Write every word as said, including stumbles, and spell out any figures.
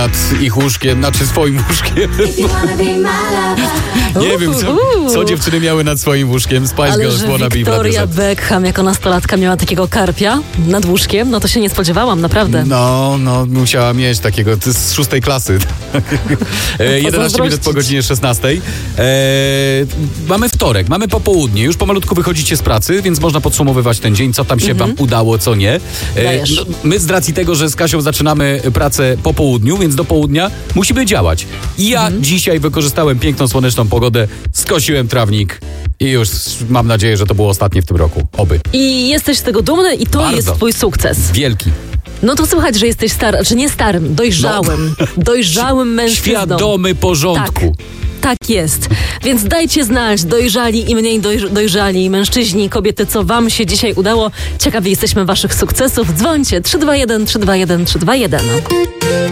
nad ich łóżkiem, znaczy swoim łóżkiem. Nie wiem, co, co dziewczyny miały nad swoim łóżkiem. Spice Ale Girls, że Wanna Be w Victoria Radiu Z. Beckham jako nastolatka miała takiego karpia nad łóżkiem, no to się nie spodziewałam, naprawdę. No, no, musiała mieć takiego, to jest z szóstej klasy. e, jedenaście minut po godzinie szesnastej. E, mamy wtorek, mamy popołudnie, już pomalutku wychodzicie z pracy, więc można podsumowywać ten dzień, co tam się mhm. wam udało, co nie. E, no, my z racji tego, że z Kasią zaczynamy pracę po południu, więc do południa musimy działać. I ja mhm. dzisiaj wykorzystałem piękną, słoneczną pogodę, skosiłem trawnik i już mam nadzieję, że to było ostatnie w tym roku. Oby. I jesteś z tego dumny i to Bardzo. jest twój sukces. Wielki. No to słychać, że jesteś starym, czy nie starym, dojrzałym, no. dojrzałym mężczyzną. Świadomy porządku. Tak. Tak jest. Więc dajcie znać, dojrzali i mniej doj- dojrzali mężczyźni, kobiety, co wam się dzisiaj udało. Ciekawi jesteśmy waszych sukcesów. Dzwońcie trzy dwa jeden, trzy dwa jeden, trzy dwa jeden.